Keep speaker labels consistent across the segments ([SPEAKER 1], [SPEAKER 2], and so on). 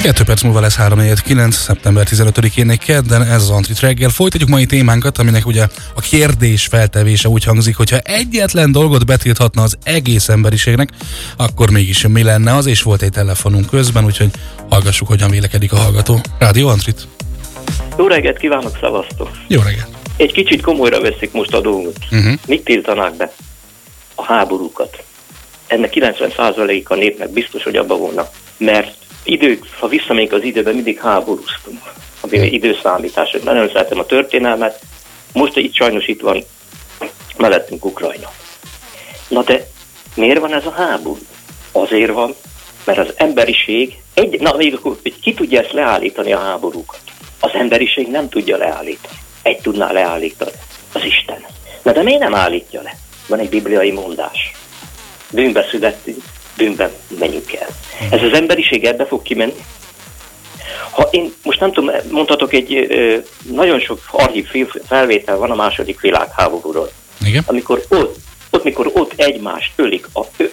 [SPEAKER 1] 2 perc múlva lesz 3:49, szeptember 15-én kedden, ez az Antrit reggel. Folytatjuk mai témánkat, aminek ugye a kérdés feltevése úgy hangzik, hogyha egyetlen dolgot betilthatna az egész emberiségnek, akkor mégis mi lenne az, és volt egy telefonunk közben, úgyhogy hallgassuk, hogyan vélekedik a hallgató. Rádió Antrit.
[SPEAKER 2] Jó reggelt kívánok, szavaztok!
[SPEAKER 1] Jó reggelt!
[SPEAKER 2] Egy kicsit komolyra veszik most a dolgot. Mit tiltanák be? A háborúkat. Ennek 90%-a népnek biztos, hogy abba volna. Mert ha visszamegyünk az időben, mindig háborúztunk. A időszámítás. Nagyon szeretem a történelmet. Most itt van mellettünk Ukrajna. Na de miért van ez a háború? Azért van, mert az emberiség ki tudja ezt leállítani, a háborúkat? Az emberiség nem tudja leállítani. Egy tudná leállítani. Az Isten. Na de miért nem állítja le? Van egy bibliai mondás. Bűnbe születtünk, bűnben menjünk el. Ez az emberiség ebbe fog kimenni. Ha én most nem tudom, mondhatok nagyon sok archív felvétel van a második világháborúról.
[SPEAKER 1] Igen.
[SPEAKER 2] Amikor ott egymást ölik,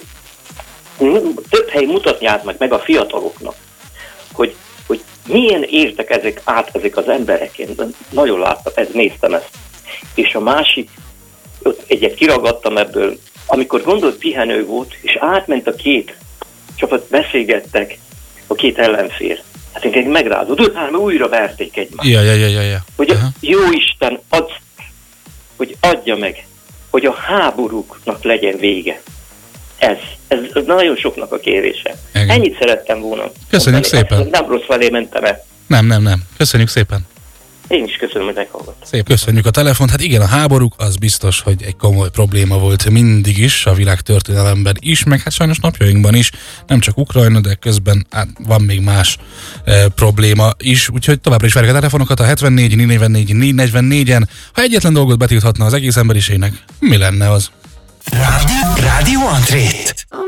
[SPEAKER 2] több hely mutatni át meg a fiataloknak, hogy milyen értek ezek az emberek. Én nagyon láttam, néztem ezt. És a másik, ott egyet kiragadtam ebből, amikor gondolt pihenő volt, és átment a két csapat, beszélgettek a két ellenfél. Hát engem megrázott, újra verték egymást.
[SPEAKER 1] Ja.
[SPEAKER 2] Hogy a jó Isten hogy adja meg, hogy a háborúknak legyen vége. Ez nagyon soknak a kérése.
[SPEAKER 1] Igen.
[SPEAKER 2] Ennyit szerettem volna.
[SPEAKER 1] Köszönjük szépen.
[SPEAKER 2] Nem rossz felé mentem el.
[SPEAKER 1] Nem. Köszönjük szépen.
[SPEAKER 2] Én is köszönöm, hogy meghallgattam.
[SPEAKER 1] Szép, köszönjük a telefont. Hát igen, a háborúk az biztos, hogy egy komoly probléma volt mindig is, a világ történelemben is, meg hát sajnos napjainkban is, nem csak Ukrajna, de közben van még más probléma is, úgyhogy továbbra is várjuk a telefonokat a 74 444 444-en. Ha egyetlen dolgot betilthatna az egész emberiségnek, mi lenne az?
[SPEAKER 3] Rádió Antrit.